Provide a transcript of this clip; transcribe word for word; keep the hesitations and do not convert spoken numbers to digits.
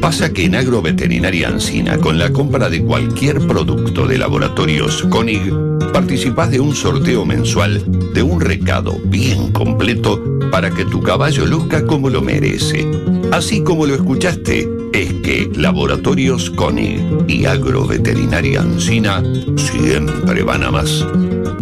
Pasa que en Agroveterinaria Ancina, con la compra de cualquier producto de Laboratorios Koenig, participás de un sorteo mensual de un recado bien completo para que tu caballo luzca como lo merece. Así como lo escuchaste, es que Laboratorios Koenig y Agroveterinaria Ancina siempre van a más.